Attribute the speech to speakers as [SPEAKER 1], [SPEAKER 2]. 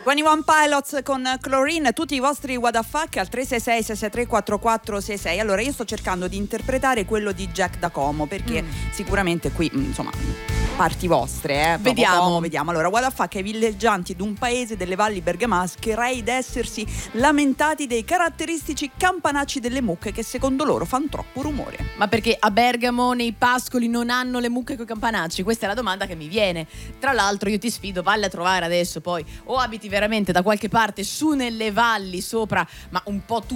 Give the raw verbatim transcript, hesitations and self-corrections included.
[SPEAKER 1] ventuno Pilots con Chlorine, tutti i vostri what the fuck al tre sei sei sei sei tre quattro quattro sei sei. Allora io sto cercando di interpretare quello di Jack da Como, perché mm. sicuramente qui insomma parti vostre, eh.
[SPEAKER 2] Vediamo.
[SPEAKER 1] Como, vediamo. Allora, what the fuck ai villeggianti d'un paese delle valli bergamasche rei d'essersi lamentati dei caratteristici campanacci delle mucche che secondo loro fanno troppo rumore.
[SPEAKER 2] Ma perché a Bergamo nei pascoli non hanno le mucche coi campanacci? Questa è la domanda che mi viene. Tra l'altro io ti sfido, valli a trovare adesso poi, o abiti veramente da qualche parte su nelle valli sopra, ma un po' tu